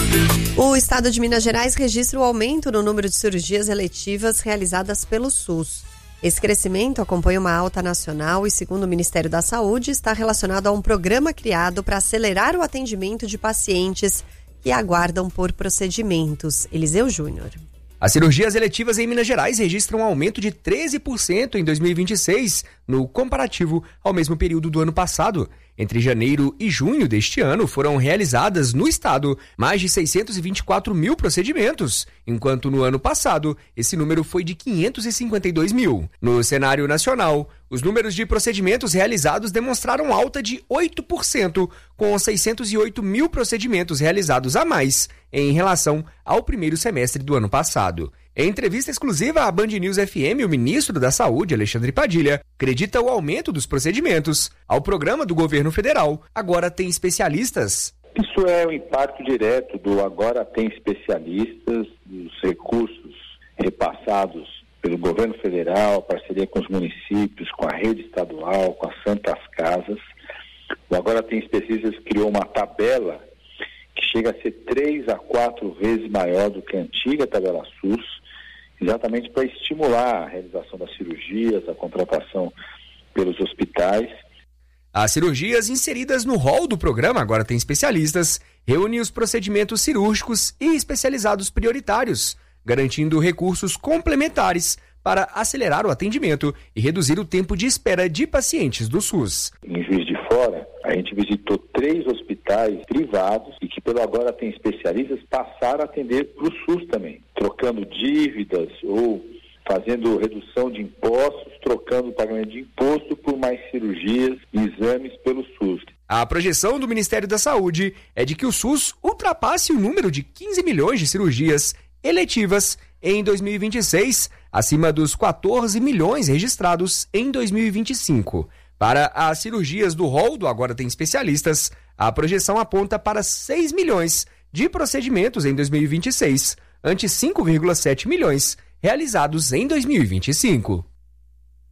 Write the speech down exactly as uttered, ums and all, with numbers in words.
O estado de Minas Gerais registra o aumento no número de cirurgias eletivas realizadas pelo SUS. Esse crescimento acompanha uma alta nacional e, segundo o Ministério da Saúde, está relacionado a um programa criado para acelerar o atendimento de pacientes que aguardam por procedimentos. Eliseu Júnior. As cirurgias eletivas em Minas Gerais registram um aumento de treze por cento em dois mil e vinte e seis, no comparativo ao mesmo período do ano passado. Entre janeiro e junho deste ano, foram realizadas no estado mais de seiscentos e vinte e quatro mil procedimentos, enquanto no ano passado esse número foi de quinhentos e cinquenta e dois mil. No cenário nacional, os números de procedimentos realizados demonstraram alta de oito por cento, com seiscentos e oito mil procedimentos realizados a mais em relação ao primeiro semestre do ano passado. Em entrevista exclusiva à Band News F M, o ministro da Saúde, Alexandre Padilha, acredita o aumento dos procedimentos ao programa do governo federal. Agora tem especialistas. Isso é o impacto direto do Agora Tem Especialistas, dos recursos repassados pelo governo federal, parceria com os municípios, com a rede estadual, com as Santas Casas. O Agora Tem Especialistas criou uma tabela que chega a ser três a quatro vezes maior do que a antiga tabela SUS, exatamente para estimular a realização das cirurgias, a contratação pelos hospitais. As cirurgias inseridas no rol do programa Agora Tem Especialistas reúnem os procedimentos cirúrgicos e especializados prioritários, garantindo recursos complementares para acelerar o atendimento e reduzir o tempo de espera de pacientes do SUS. Em Juiz de Fora, a gente visitou três hospitais privados e que pelo Agora Tem Especialistas passaram a atender para o SUS também, trocando dívidas ou fazendo redução de impostos, trocando o pagamento de imposto por mais cirurgias e exames pelo SUS. A projeção do Ministério da Saúde é de que o SUS ultrapasse o número de quinze milhões de cirurgias eletivas em dois mil e vinte e seis, acima dos quatorze milhões registrados em dois mil e vinte e cinco. Para as cirurgias do rol do Agora Tem Especialistas, a projeção aponta para seis milhões de procedimentos em dois mil e vinte e seis, ante cinco vírgula sete milhões realizados em dois mil e vinte e cinco.